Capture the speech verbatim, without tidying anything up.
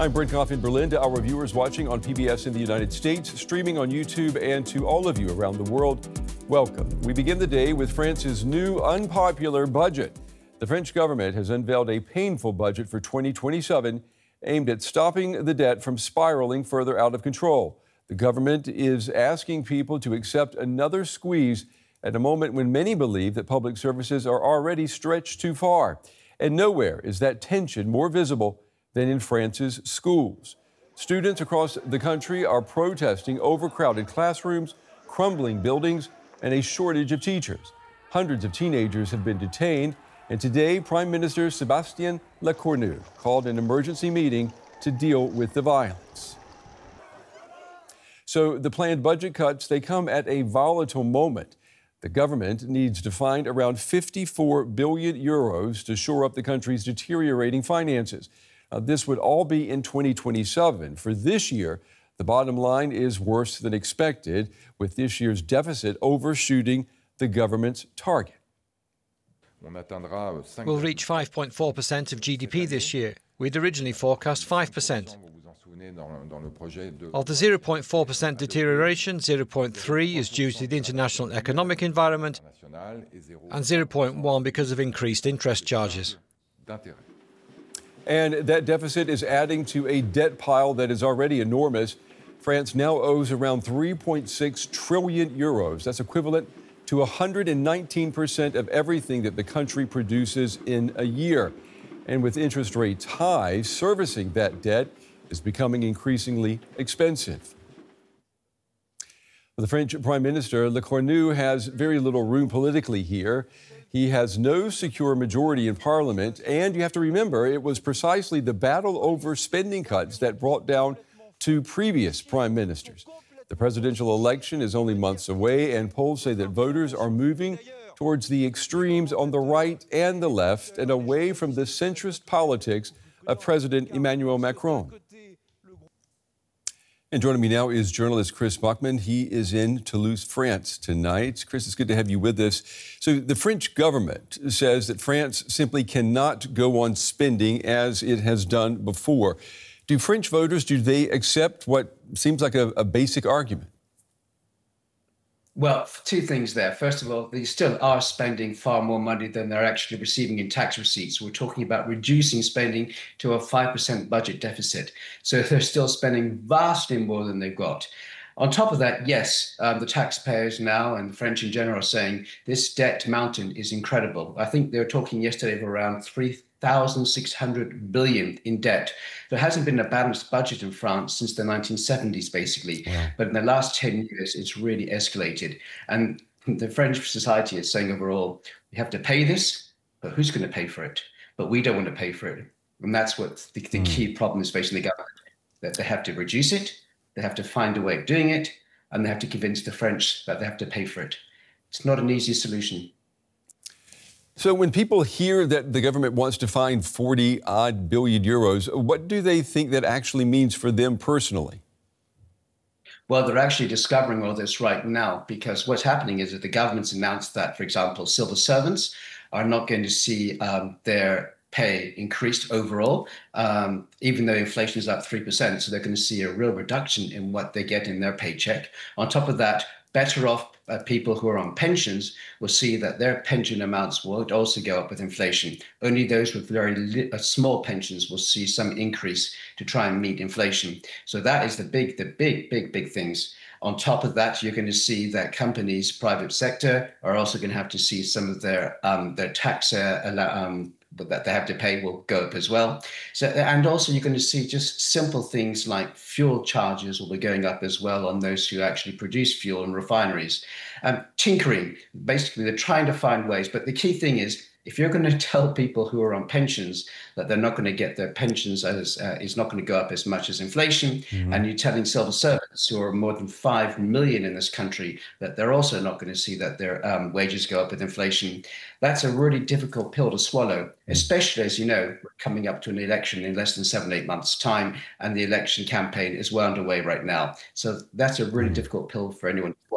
I'm Brent Goff in Berlin. To our viewers watching on P B S in the United States, streaming on YouTube, and to all of you around the world, welcome. We begin the day with France's new unpopular budget. The French government has unveiled a painful budget for twenty twenty-seven aimed at stopping the debt from spiraling further out of control. The government is asking people to accept another squeeze at a moment when many believe that public services are already stretched too far. And nowhere is that tension more visible than in France's schools. Students across the country are protesting overcrowded classrooms, crumbling buildings, and a shortage of teachers. Hundreds of teenagers have been detained, and today Prime Minister Sébastien Lecornu called an emergency meeting to deal with the violence. So the planned budget cuts, they come at a volatile moment. The government needs to find around fifty-four billion euros to shore up the country's deteriorating finances. Uh, this would all be in twenty twenty-seven. For this year, the bottom line is worse than expected, with this year's deficit overshooting the government's target. We'll reach five point four percent of G D P this year. We'd originally forecast five percent. Of the zero point four percent deterioration, zero point three is due to the international economic environment and zero point one because of increased interest charges. And that deficit is adding to a debt pile that is already enormous. France now owes around three point six trillion euros. That's equivalent to one hundred nineteen percent of everything that the country produces in a year. And with interest rates high, servicing that debt is becoming increasingly expensive. The French Prime Minister Lecornu has very little room politically here. He has no secure majority in Parliament, and you have to remember it was precisely the battle over spending cuts that brought down two previous prime ministers. The presidential election is only months away, and polls say that voters are moving towards the extremes on the right and the left and away from the centrist politics of President Emmanuel Macron. And joining me now is journalist Chris Bachman. He is in Toulouse, France tonight. Chris, it's good to have you with us. So the French government says that France simply cannot go on spending as it has done before. Do French voters, do they accept what seems like a, a basic argument? Well, two things there. First of all, they still are spending far more money than they're actually receiving in tax receipts. We're talking about reducing spending to a five percent budget deficit. So they're still spending vastly more than they've got. On top of that, yes, um, the taxpayers now and the French in general are saying this debt mountain is incredible. I think they were talking yesterday of around three thousand six hundred billion in debt. There hasn't been a balanced budget in France since the nineteen seventies, basically. Yeah. But in the last ten years, it's really escalated. And the French society is saying overall, we have to pay this, but who's going to pay for it? But we don't want to pay for it. And that's what the, the mm. key problem is facing the government, that they have to reduce it, they have to find a way of doing it, and they have to convince the French that they have to pay for it. It's not an easy solution. So when people hear that the government wants to find forty odd billion euros, what do they think that actually means for them personally? Well, they're actually discovering all this right now, because what's happening is that the government's announced that, for example, civil servants are not going to see um, their pay increased overall, um, even though inflation is up three percent. So they're going to see a real reduction in what they get in their paycheck. On top of that, better off uh, people who are on pensions will see that their pension amounts will also go up with inflation. Only those with very li- uh, small pensions will see some increase to try and meet inflation. So that is the big, the big, big, big things. On top of that, you're going to see that companies, private sector, are also going to have to see some of their um, their tax uh, um, that they have to pay will go up as well. So, and also you're going to see just simple things like fuel charges will be going up as well on those who actually produce fuel in refineries. Um, tinkering, basically they're trying to find ways, but the key thing is, if you're going to tell people who are on pensions that they're not going to get their pensions as uh, is not going to go up as much as inflation, mm-hmm. and you're telling civil servants who are more than five million in this country that they're also not going to see that their um, wages go up with inflation, that's a really difficult pill to swallow, especially as you know, we're coming up to an election in less than seven, eight months' time, and the election campaign is well underway right now. So that's a really mm-hmm. difficult pill for anyone to swallow.